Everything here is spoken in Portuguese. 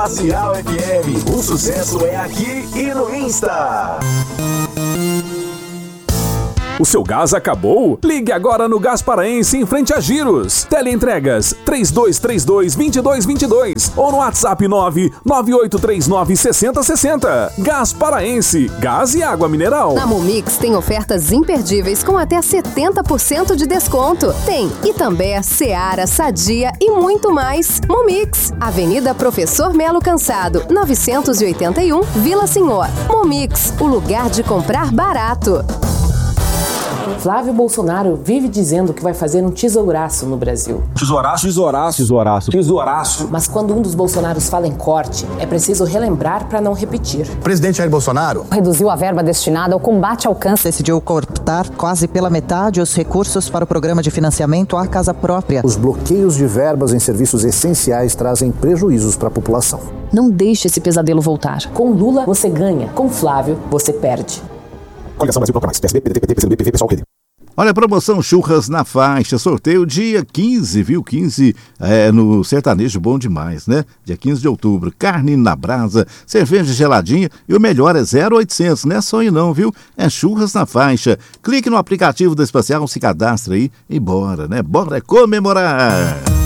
Glacial FM, o sucesso é aqui e no Insta. O seu gás acabou? Ligue agora no Gás Paraense em frente a Giros. Teleentregas 3232-2222 ou no WhatsApp 99839-6060. Gás Paraense, gás e água mineral. Na Momix tem ofertas imperdíveis com até 70% de desconto. Tem Itambé, Seara, Sadia e muito mais. Momix, Avenida Professor Melo Cansado, 981, Vila Senhor. Momix, o lugar de comprar barato. Flávio Bolsonaro vive dizendo que vai fazer um tesouraço no Brasil. Tesouraço? Tesouraço. Tesouraço. Tesouraço. Mas quando um dos Bolsonaros fala em corte, é preciso relembrar para não repetir. O presidente Jair Bolsonaro reduziu a verba destinada ao combate ao câncer. Decidiu cortar quase pela metade os recursos para o programa de financiamento à casa própria. Os bloqueios de verbas em serviços essenciais trazem prejuízos para a população. Não deixe esse pesadelo voltar. Com Lula, você ganha. Com Flávio, você perde. Coligação Brasil Proclamais, PSB, PDT, PCdoB, PV, PSOL, PD. Olha, promoção Churras na Faixa, sorteio dia 15, viu? 15 no Sertanejo Bom Demais, né? Dia 15 de outubro, carne na brasa, cerveja geladinha e o melhor é 0800, não é sonho não, viu? É Churras na Faixa. Clique no aplicativo da Espacial, se cadastra aí e bora, né? Bora comemorar!